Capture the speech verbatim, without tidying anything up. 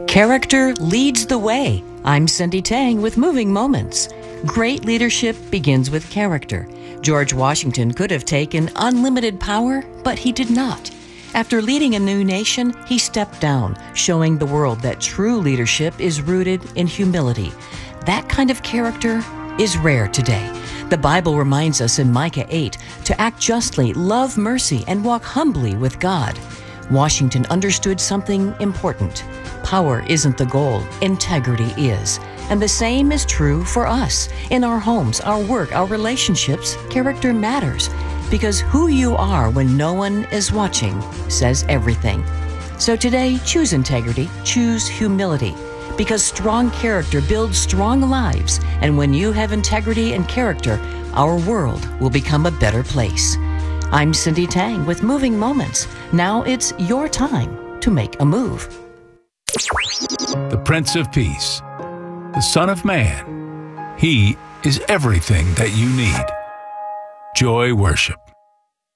Character leads the way. I'm Cindy Tang with Moving Moments. Great leadership begins with character. George Washington could have taken unlimited power, but he did not. After leading a new nation, he stepped down, showing the world that true leadership is rooted in humility. That kind of character is rare today. The Bible reminds us in Micah eight to act justly, love mercy, and walk humbly with God. Washington understood something important. Power isn't the goal, integrity is. And the same is true for us. In our homes, our work, our relationships, character matters. Because who you are when no one is watching says everything. So today, choose integrity, choose humility. Because strong character builds strong lives. And when you have integrity and character, our world will become a better place. I'm Cindy Tang with Moving Moments. Now it's your time to make a move. The Prince of Peace, the Son of Man. He is everything that you need. Joy Worship.